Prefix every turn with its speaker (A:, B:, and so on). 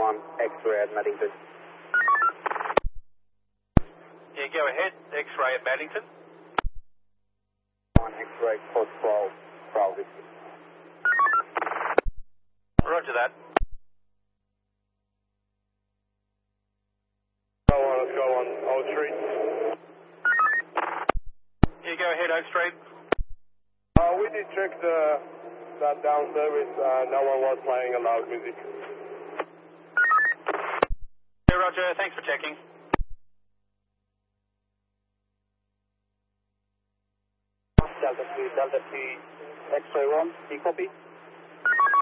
A: 1, X-ray at Maddington.
B: Yeah, go ahead. X-ray at Maddington.
A: 1, X-ray, code 12, Bravo Whiskey.
B: Roger that.
C: Let's go on Old Street.
B: Yeah, go ahead, Oak Street.
C: We did check that down service. No one was playing a loud music.
B: Yeah, Roger. Thanks for checking.
A: Delta 3, X-ray 1, do you copy?